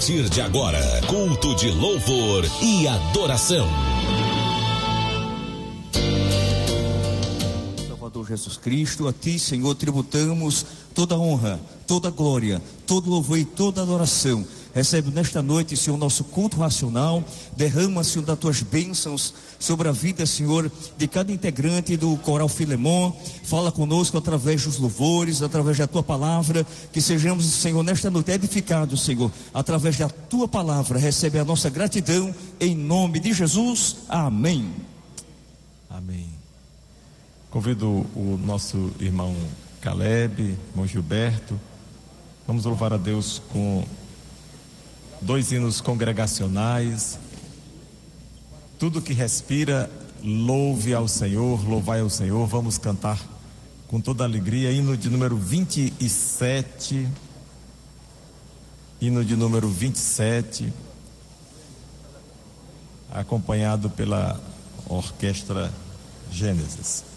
partir de agora, culto de louvor e adoração. Salvador Jesus Cristo, a Ti, Senhor, tributamos toda honra, toda glória, todo louvor e toda adoração. Recebe nesta noite, Senhor, nosso culto racional. Derrama, Senhor, das Tuas bênçãos sobre a vida, Senhor, de cada integrante do Coral Filemon. Fala conosco através dos louvores, através da Tua palavra. Que sejamos, Senhor, nesta noite edificados, Senhor, através da Tua palavra. Recebe a nossa gratidão, em nome de Jesus. Amém. Amém. Convido o nosso irmão Caleb, irmão Gilberto. Vamos louvar a Deus com 2 hinos congregacionais. Tudo que respira, louve ao Senhor, louvai ao Senhor. Vamos cantar com toda alegria, hino de número 27, hino de número 27, acompanhado pela Orquestra Gênesis.